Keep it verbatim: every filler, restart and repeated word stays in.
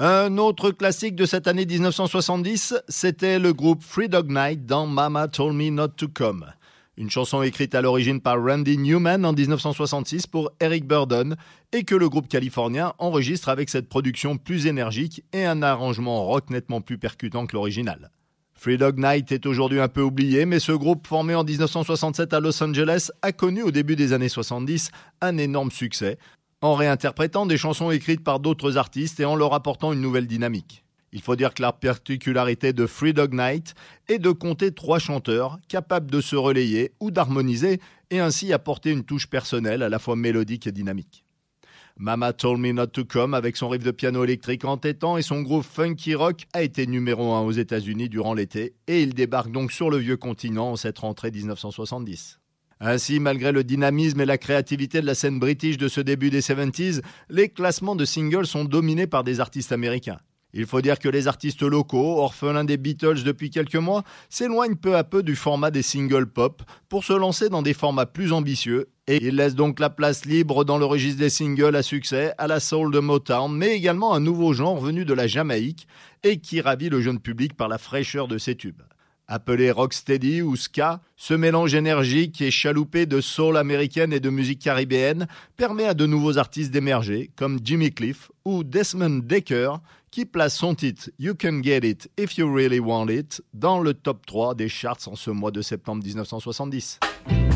Un autre classique de cette année dix-neuf cent soixante-dix, c'était le groupe Three Dog Night dans Mama Told Me Not to Come. Une chanson écrite à l'origine par Randy Newman en dix-neuf cent soixante-six pour Eric Burdon et que le groupe californien enregistre avec cette production plus énergique et un arrangement rock nettement plus percutant que l'original. Three Dog Night est aujourd'hui un peu oublié, mais ce groupe formé en dix-neuf cent soixante-sept à Los Angeles a connu au début des années soixante-dix un énorme succès en réinterprétant des chansons écrites par d'autres artistes et en leur apportant une nouvelle dynamique. Il faut dire que la particularité de Three Dog Night est de compter trois chanteurs capables de se relayer ou d'harmoniser et ainsi apporter une touche personnelle à la fois mélodique et dynamique. Mama Told Me Not to Come, avec son riff de piano électrique entêtant et son groove funky rock, a été numéro un aux États-Unis durant l'été et il débarque donc sur le vieux continent en cette rentrée dix-neuf cent soixante-dix. Ainsi, malgré le dynamisme et la créativité de la scène british de ce début des soixante-dix, les classements de singles sont dominés par des artistes américains. Il faut dire que les artistes locaux, orphelins des Beatles depuis quelques mois, s'éloignent peu à peu du format des singles pop pour se lancer dans des formats plus ambitieux et ils laissent donc la place libre dans le registre des singles à succès à la soul de Motown, mais également un nouveau genre venu de la Jamaïque et qui ravit le jeune public par la fraîcheur de ses tubes. Appelé rocksteady ou ska, ce mélange énergique et chaloupé de soul américaine et de musique caribéenne permet à de nouveaux artistes d'émerger, comme Jimmy Cliff ou Desmond Dekker, qui place son titre « You Can Get It If You Really Want It » dans le top trois des charts en ce mois de septembre dix-neuf cent soixante-dix.